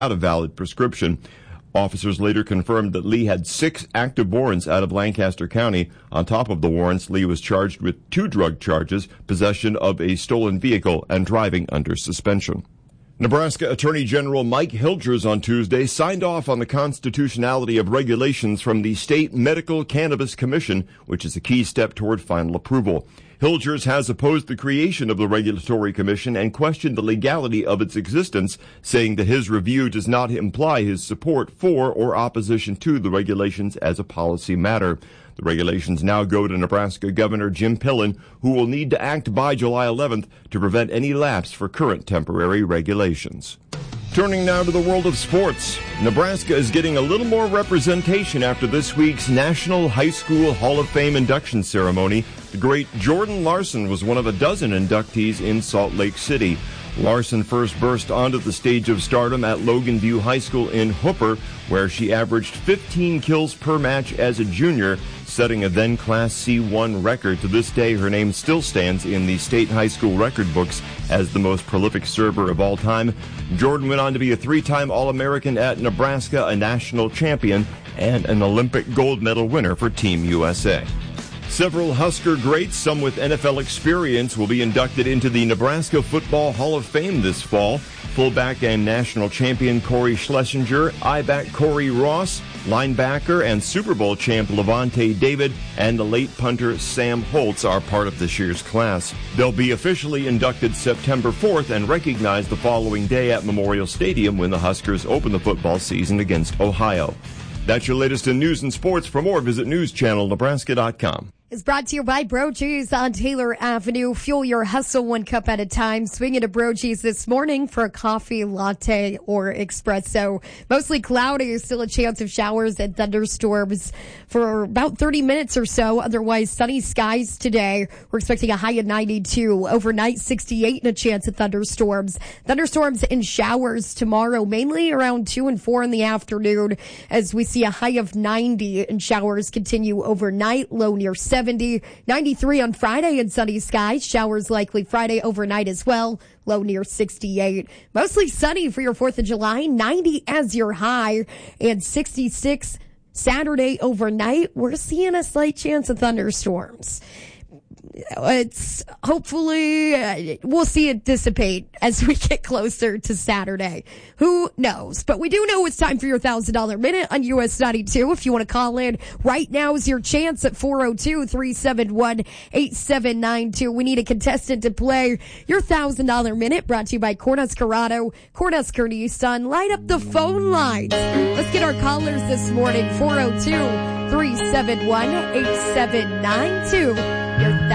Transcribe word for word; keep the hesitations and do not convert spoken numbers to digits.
a valid prescription. Officers later confirmed that Lee had six active warrants out of Lancaster County. On top of the warrants, Lee was charged with two drug charges, possession of a stolen vehicle and driving under suspension. Nebraska Attorney General Mike Hilgers on Tuesday signed off on the constitutionality of regulations from the State Medical Cannabis Commission, which is a key step toward final approval. Hilgers has opposed the creation of the Regulatory Commission and questioned the legality of its existence, saying that his review does not imply his support for or opposition to the regulations as a policy matter. The regulations now go to Nebraska Governor Jim Pillen, who will need to act by July eleventh to prevent any lapse for current temporary regulations. Turning now to the world of sports, Nebraska is getting a little more representation after this week's National High School Hall of Fame induction ceremony. The great Jordan Larson was one of a dozen inductees in Salt Lake City. Larson first burst onto the stage of stardom at Logan View High School in Hooper, where she averaged fifteen kills per match as a junior, setting a then Class C one record. To this day, her name still stands in the state high school record books as the most prolific server of all time. Jordan went on to be a three-time All-American at Nebraska, a national champion, and an Olympic gold medal winner for Team U S A. Several Husker greats, some with N F L experience, will be inducted into the Nebraska Football Hall of Fame this fall. Fullback and national champion Corey Schlesinger, I-back Corey Ross, linebacker and Super Bowl champ Levante David, and the late punter Sam Holtz are part of this year's class. They'll be officially inducted September fourth and recognized the following day at Memorial Stadium when the Huskers open the football season against Ohio. That's your latest in news and sports. For more, visit news channel nebraska dot com. Is brought to you by Brogy's on Taylor Avenue. Fuel your hustle one cup at a time. Swing into Brogy's this morning for a coffee, latte, or espresso. Mostly cloudy, still a chance of showers and thunderstorms for about thirty minutes or so. Otherwise, sunny skies today. We're expecting a high of ninety-two. Overnight, sixty-eight and a chance of thunderstorms. Thunderstorms and showers tomorrow, mainly around two and four in the afternoon, as we see a high of ninety and showers continue overnight. Low near seventy. ninety-three on Friday and sunny skies. Showers likely Friday overnight as well. Low near sixty-eight. Mostly sunny for your fourth of July. ninety as your high and sixty-six Saturday overnight. We're seeing a slight chance of thunderstorms. It's hopefully uh, we'll see it dissipate as we get closer to Saturday. Who knows? But we do know it's time for your one thousand dollars minute on U S ninety-two. If you want to call in right now is your chance at four oh two, three seven one, eight seven nine two. We need a contestant to play your one thousand dollars minute, brought to you by Cornhusker Cornhusker Nissan. Light up the phone lines. Let's get our callers this morning. four oh two, three seven one, eight seven nine two. Your